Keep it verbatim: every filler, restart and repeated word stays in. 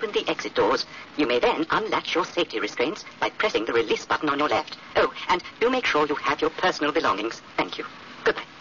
open the exit doors. You may then unlatch your safety restraints by pressing the release button on your left. Oh, and do make sure you have your personal belongings. Thank you. Goodbye.